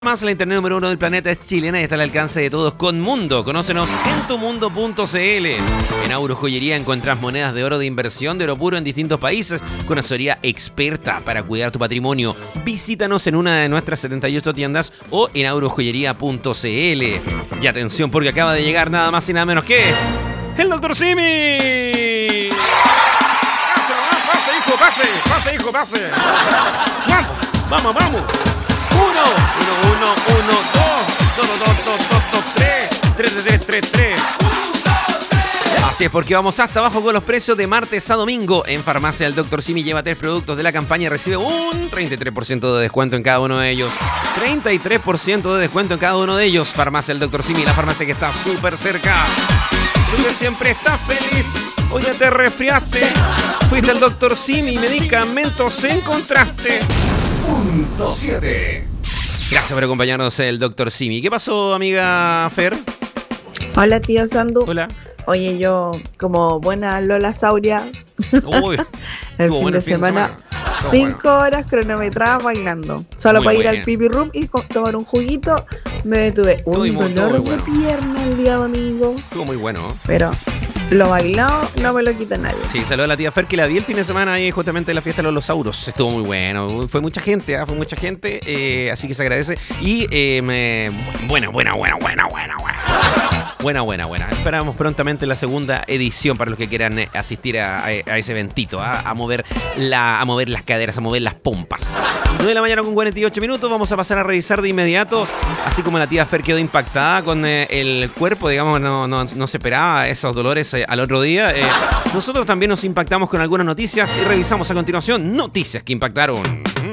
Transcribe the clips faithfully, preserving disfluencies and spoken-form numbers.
Más la internet número uno del planeta es chilena y está al alcance de todos con Mundo. Conócenos en tu mundo punto c l. En Agrojoyería encontrás monedas de oro de inversión de oro puro en distintos países con asesoría experta para cuidar tu patrimonio. Visítanos en una de nuestras setenta y ocho tiendas o en agrojoyería punto c l. Y atención porque acaba de llegar nada más y nada menos que el doctor Simi. Pase, hijo, pase, pase, hijo, pase. Vamos, vamos, vamos. Uno, uno, uno, uno, dos, dos, dos, dos, dos, dos, dos, tres, tres, tres, tres, tres. Así es, porque vamos hasta abajo con los precios de martes a domingo. En Farmacia del doctor Simi lleva tres productos de la campaña y recibe un treinta y tres por ciento de descuento en cada uno de ellos. treinta y tres por ciento de descuento en cada uno de ellos. Farmacia del doctor Simi, la farmacia que está súper cerca. Tú que siempre estás feliz. Hoy ya te resfriaste. Fuiste al doctor Simi y medicamentos encontraste. Punto siete. Gracias por acompañarnos el doctor Simi. ¿Qué pasó, amiga Fer? Hola, tío Sandu. Hola. Oye, yo, como buena Lola Sauria, Uy, el fin bueno de el fin de semana, semana. cinco bueno. horas cronometradas bailando. Solo Muy para ir bueno. al pipi room y co- tomar un juguito, me detuve. Un Estuvimos dolor todo de bueno. pierna el día domingo. Estuvo muy bueno. Pero lo bailado no me lo quita nadie. Sí, saludos a la tía Fer que la vi el fin de semana ahí justamente en la fiesta de los Losauros. Estuvo muy bueno. Fue mucha gente, ¿eh? Fue mucha gente. Eh, así que se agradece. Y eh, me... buena, buena, buena, buena, buena, buena. Buena, buena, buena. Esperamos prontamente la segunda edición para los que quieran eh, asistir a, a, a ese eventito, ¿eh? a mover la, a mover las caderas, a mover las pompas. nueve de la mañana con cuarenta y ocho minutos. Vamos a pasar a revisar de inmediato. Así como la tía Fer quedó impactada con eh, el cuerpo, digamos, no, no, no se esperaba esos dolores eh, al otro día. Eh, nosotros también nos impactamos con algunas noticias y revisamos a continuación noticias que impactaron.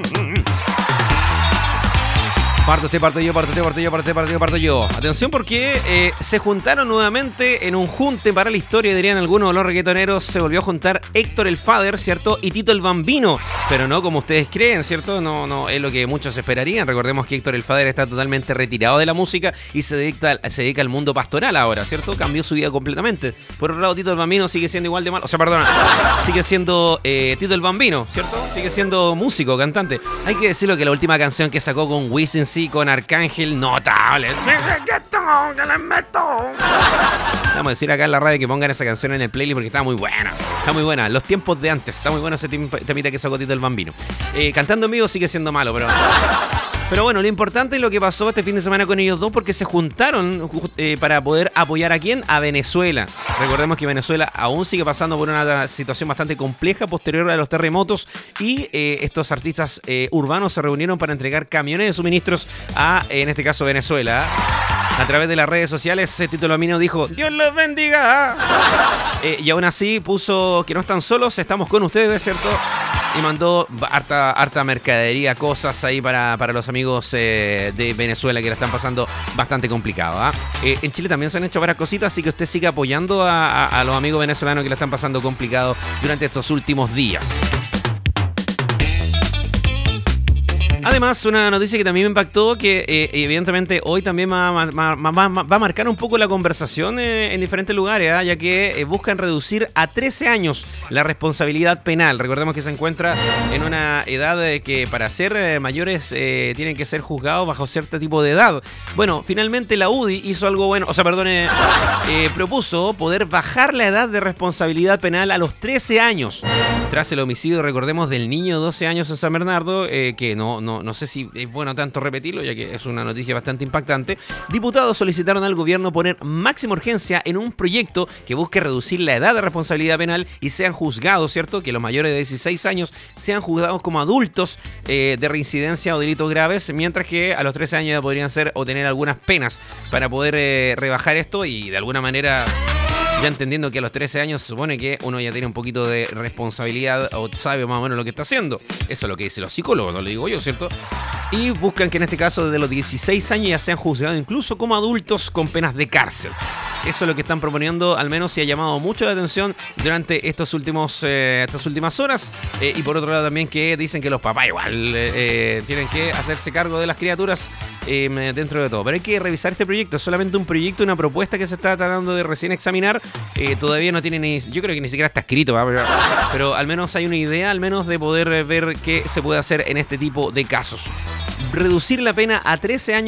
Parto usted, parto yo, parto usted, parto yo, parto usted, parto yo, parto yo. Atención porque eh, se juntaron nuevamente en un junte para la historia, dirían algunos de los reggaetoneros. Se volvió a juntar Héctor el Father, ¿cierto? Y Tito el Bambino. Pero no como ustedes creen, ¿cierto? No, no es lo que muchos esperarían. Recordemos que Héctor el Father está totalmente retirado de la música y se dedica, se dedica al mundo pastoral ahora, ¿cierto? Cambió su vida completamente. Por otro lado, Tito el Bambino sigue siendo igual de malo. O sea, perdona, sigue siendo eh, Tito el Bambino, ¿cierto? Sigue siendo músico, cantante. Hay que decirlo que la última canción que sacó con Wisin, con Arcángel, notable. Vamos a decir acá en la radio que pongan esa canción en el playlist porque está muy buena. Está muy buena. Los tiempos de antes. Está muy bueno ese temita que sacó Tito el Bambino. Eh, cantando en vivo sigue siendo malo, pero... Pero bueno, lo importante es lo que pasó este fin de semana con ellos dos porque se juntaron eh, para poder apoyar a quién, a Venezuela. Recordemos que Venezuela aún sigue pasando por una situación bastante compleja posterior a los terremotos y eh, estos artistas eh, urbanos se reunieron para entregar camiones de suministros a, en este caso, Venezuela. A través de las redes sociales, Tito el Bambino dijo, Dios los bendiga. Eh, y aún así puso que no están solos, estamos con ustedes, ¿cierto? Y mandó harta, harta mercadería, cosas ahí para, para los amigos eh, de Venezuela que la están pasando bastante complicado. ¿eh? Eh, en Chile también se han hecho varias cositas, así que usted siga apoyando a, a, a los amigos venezolanos que la están pasando complicado durante estos últimos días. Además, una noticia que también me impactó, que eh, evidentemente hoy también va, va, va, va, va a marcar un poco la conversación eh, en diferentes lugares, ¿eh? ya que eh, buscan reducir a trece años la responsabilidad penal. Recordemos que se encuentra en una edad eh, que para ser eh, mayores eh, tienen que ser juzgados bajo cierto tipo de edad. Bueno, finalmente la U D I hizo algo bueno, o sea, perdón, eh, eh, propuso poder bajar la edad de responsabilidad penal a los trece años. Tras el homicidio, recordemos, del niño de doce años en San Bernardo, eh, que no, no, no sé si es bueno tanto repetirlo, ya que es una noticia bastante impactante. Diputados solicitaron al gobierno poner máxima urgencia en un proyecto que busque reducir la edad de responsabilidad penal y sean juzgados, ¿cierto? Que los mayores de dieciséis años sean juzgados como adultos eh, de reincidencia o delitos graves, mientras que a los trece años ya podrían ser o tener algunas penas para poder eh, rebajar esto y de alguna manera... Ya entendiendo que a los trece años se supone que uno ya tiene un poquito de responsabilidad o sabe más o menos lo que está haciendo. Eso es lo que dicen los psicólogos, no lo digo yo, ¿cierto? Y buscan que en este caso desde los dieciséis años ya sean juzgados incluso como adultos con penas de cárcel. Eso es lo que están proponiendo, al menos y ha llamado mucho la atención durante estos últimos, eh, estas últimas horas. Eh, y por otro lado también que dicen que los papás igual eh, eh, tienen que hacerse cargo de las criaturas eh, dentro de todo. Pero hay que revisar este proyecto, es solamente un proyecto, una propuesta que se está tratando de recién examinar. Eh, todavía no tiene ni, yo creo que ni siquiera está escrito, ¿va? pero, pero al menos hay una idea, al menos de poder ver qué se puede hacer en este tipo de casos. reducir la pena a trece años